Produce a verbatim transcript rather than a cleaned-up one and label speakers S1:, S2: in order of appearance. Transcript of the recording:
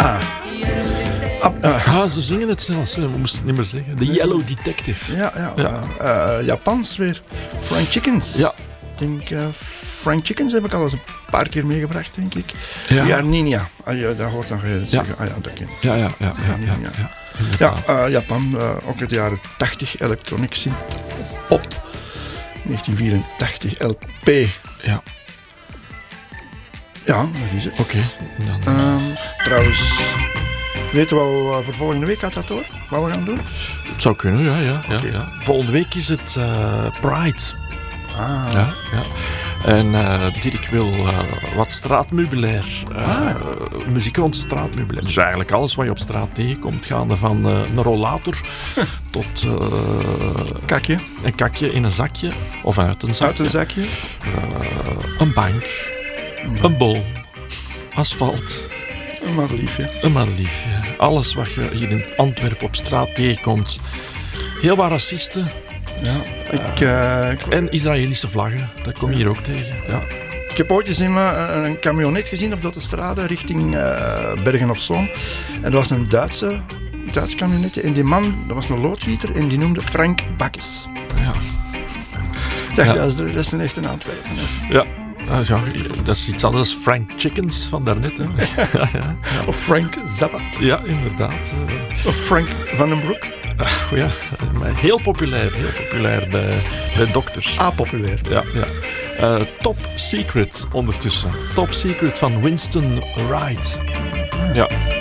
S1: Ah. Ah, uh.
S2: ah, ze zingen het zelfs. We moesten het niet meer zeggen. The Yellow Detective.
S1: Ja, ja.
S2: ja.
S1: Uh, uh, Japans weer. Frank Chickens.
S2: Ja.
S1: Ik denk, uh, Frank Chickens heb ik al eens een paar keer meegebracht, denk ik.
S2: Ja.
S1: Ja, Ninja. Ah, ja, dat hoort dan gewoon zeggen.
S2: Ja.
S1: Ah ja, dat ken ik.
S2: Ja, ja, ja. ja, ja, ja, ja.
S1: ja uh, Japan, uh, ook uit de jaren tachtig, Electronic Synth Pop. negentien vierentachtig, L P.
S2: Ja.
S1: Ja, dat is het.
S2: Oké.
S1: Okay. Um, trouwens, weten we al uh, voor volgende week gaat dat door? Wat we gaan doen?
S2: Het zou kunnen, ja. ja, ja,
S1: okay.
S2: ja. Volgende week is het uh, Pride.
S1: Ah.
S2: Ja, ja. En uh, Dirk wil uh, wat straatmeubilair. Uh,
S1: ah.
S2: Muziek rond straatmeubilair. Dus eigenlijk alles wat je op straat tegenkomt. Gaande van uh, een rollator tot... Uh,
S1: kakje.
S2: Een kakje in een zakje. Of uit een zakje.
S1: Uit een zakje.
S2: Uh, een bank.
S1: Een,
S2: een boom. Asfalt.
S1: Een madeliefje.
S2: Een madeliefje. Alles wat je hier in Antwerpen op straat tegenkomt. Heel wat racisten.
S1: Ja, ik, uh, ik...
S2: En Israëlische vlaggen, dat kom je hier ook tegen. Ja.
S1: Ik heb ooit eens in een, een camionet gezien op de autostrade richting uh, Bergen op Zoom. En dat was een Duitse, Duits camionetje. En die man, dat was een loodgieter en die noemde Frank Bakkes.
S2: Ja.
S1: Zeg,
S2: ja.
S1: Dat, is, dat is een echte Antwerpen.
S2: Ja. Uh, ja, dat is iets anders. Frank Chickens van daarnet. Hè. ja, ja.
S1: Of Frank Zappa.
S2: Ja, inderdaad. Uh,
S1: of Frank van den Broek.
S2: Uh, ja, maar heel populair, heel populair bij, bij dokters.
S1: Apopulair.
S2: Ja, ja. Uh, Top Secret ondertussen. Top Secret van Winston Wright. Ja.